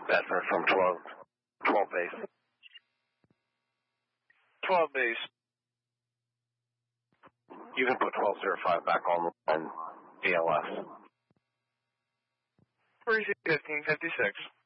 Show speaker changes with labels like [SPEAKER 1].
[SPEAKER 1] Bedford from 12 base.
[SPEAKER 2] 12 base.
[SPEAKER 1] You can put 1205 back on BLS.
[SPEAKER 2] 431556.